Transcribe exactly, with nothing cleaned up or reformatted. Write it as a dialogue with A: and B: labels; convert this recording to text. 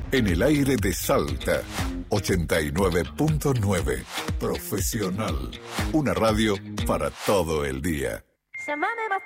A: En el aire de Salta, ochenta y nueve punto nueve. Profesional. Una radio para todo el día.
B: Llámame más